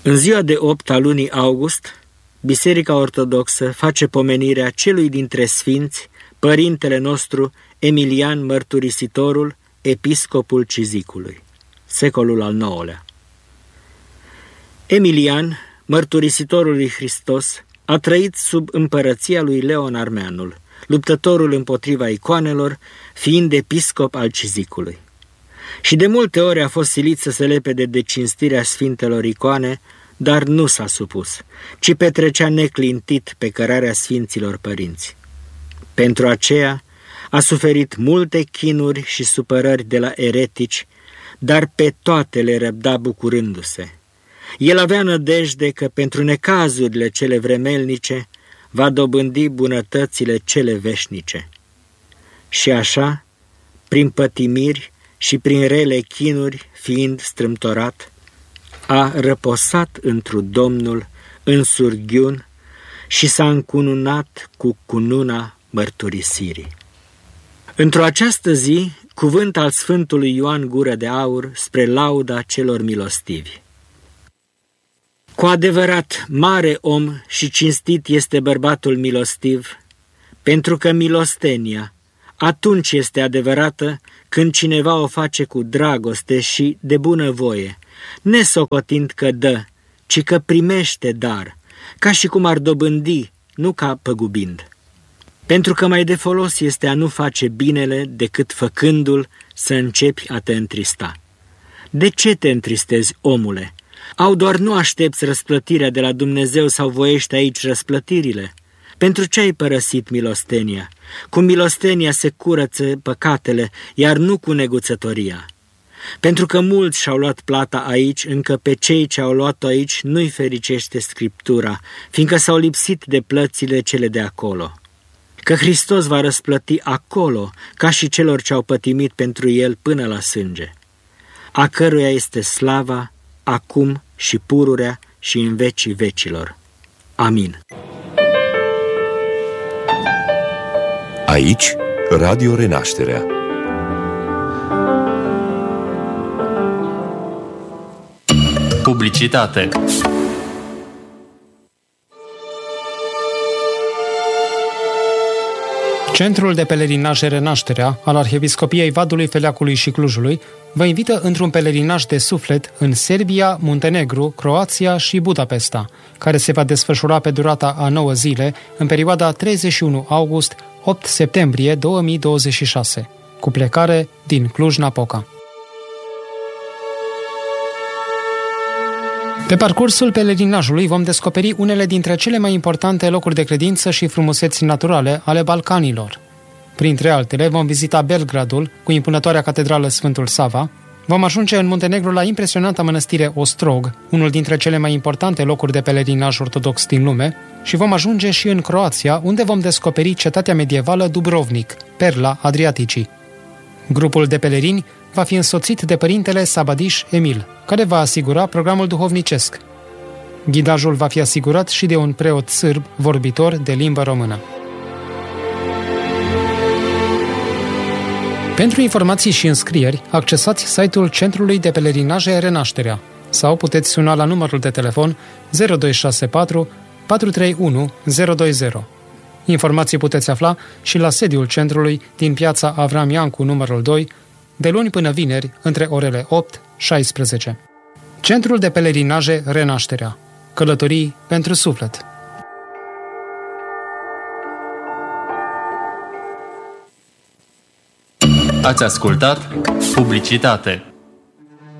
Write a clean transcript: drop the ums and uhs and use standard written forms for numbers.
În ziua de 8 a lunii august, Biserica Ortodoxă face pomenirea celui dintre sfinți, părintele nostru Emilian Mărturisitorul, episcopul Cizicului, secolul al IX-lea. Emilian, mărturisitorul lui Hristos, a trăit sub împărăția lui Leon Armeanul, luptătorul împotriva icoanelor, fiind episcop al Cizicului. Și de multe ori a fost silit să se lepede de cinstirea sfintelor icoane, dar nu s-a supus, ci petrecea neclintit pe cărarea sfinților părinți. Pentru aceea a suferit multe chinuri și supărări de la eretici, dar pe toate le răbda bucurându-se. El avea nădejde că pentru necazurile cele vremelnice va dobândi bunătățile cele veșnice. Și așa, prin pătimiri și prin rele chinuri, fiind strâmtorat, a răposat întru Domnul în surghiun și s-a încununat cu cununa mărturisirii. Într-o această zi, cuvânt al Sfântului Ioan Gură de Aur spre lauda celor milostivi. Cu adevărat, mare om și cinstit este bărbatul milostiv, pentru că milostenia atunci este adevărată când cineva o face cu dragoste și de bunăvoie, nesocotind că dă, ci că primește dar, ca și cum ar dobândi, nu ca păgubind. Pentru că mai de folos este a nu face binele decât făcându-l să începi a te întrista. De ce te întristezi, omule? Au doar nu aștepți răsplătirea de la Dumnezeu sau voiești aici răsplătirile? Pentru ce ai părăsit milostenia? Cu milostenia se curăță păcatele, iar nu cu neguțătoria. Pentru că mulți și-au luat plata aici, încă pe cei ce au luat-o aici nu-i fericește Scriptura, fiindcă s-au lipsit de plățile cele de acolo. Că Hristos va răsplăti acolo, ca și celor ce au pătimit pentru El până la sânge, a căruia este slava, acum și pururea și în vecii vecilor. Amin. Aici, Radio Renașterea. Publicitate. Centrul de pelerinaje Renașterea al Arhiepiscopiei Vadului, Feleacului și Clujului vă invită într-un pelerinaj de suflet în Serbia, Muntenegru, Croația și Budapesta, care se va desfășura pe durata a 9 zile, în perioada 31 august-8 septembrie 2026, cu plecare din Cluj-Napoca. Pe parcursul pelerinajului vom descoperi unele dintre cele mai importante locuri de credință și frumuseți naturale ale Balcanilor. Printre altele, vom vizita Belgradul, cu impunătoarea catedrală Sfântul Sava, vom ajunge în Muntenegru la impresionanta mănăstire Ostrog, unul dintre cele mai importante locuri de pelerinaj ortodox din lume, și vom ajunge și în Croația, unde vom descoperi cetatea medievală Dubrovnik, perla Adriaticii. Grupul de pelerini va fi însoțit de părintele Sabadiș Emil, care va asigura programul duhovnicesc. Ghidajul va fi asigurat și de un preot sârb vorbitor de limbă română. Pentru informații și înscrieri, accesați site-ul Centrului de Pelerinaje Renașterea sau puteți suna la numărul de telefon 0264 431 020. Informații puteți afla și la sediul centrului din piața Avram Iancu numărul 2, de luni până vineri, între orele 8-16. Centrul de Pelerinaje Renașterea. Călătorii pentru suflet. Ați ascultat Publicitate.